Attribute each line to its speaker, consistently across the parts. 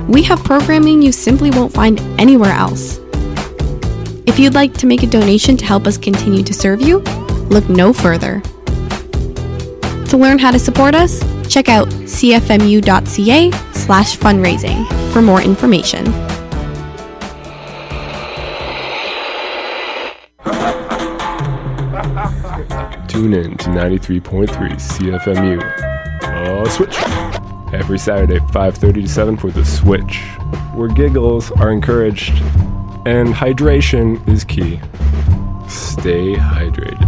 Speaker 1: We have programming you simply won't find anywhere else. If you'd like to make a donation to help us continue to serve you, look no further. To learn how to support us, check out cfmu.ca/fundraising for more information.
Speaker 2: Tune in to 93.3 CFMU. Switch! Every Saturday, 5:30 to 7 for The Switch, where giggles are encouraged and hydration is key. Stay hydrated.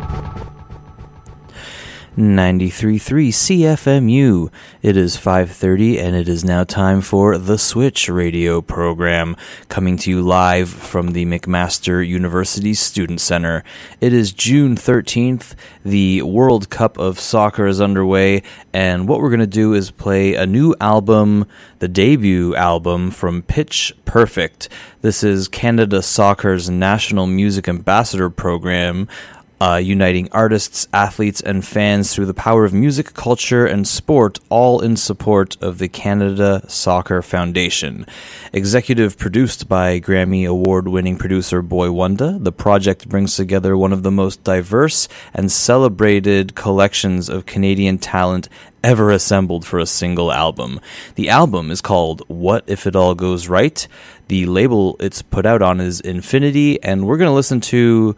Speaker 3: 93.3 CFMU. It is 5:30 and it is now time for The Switch radio program, coming to you live from the McMaster University Student Center. It is June 13th. The World Cup of Soccer is underway, and what we're going to do is play a new album, the debut album from Pitch Perfect. This is Canada Soccer's National Music Ambassador program, uniting artists, athletes, and fans through the power of music, culture, and sport, all in support of the Canada Soccer Foundation. Executive produced by Grammy Award-winning producer Boy Wonder, the project brings together one of the most diverse and celebrated collections of Canadian talent ever assembled for a single album. The album is called What If It All Goes Right? The label it's put out on is Infinity, and we're going to listen to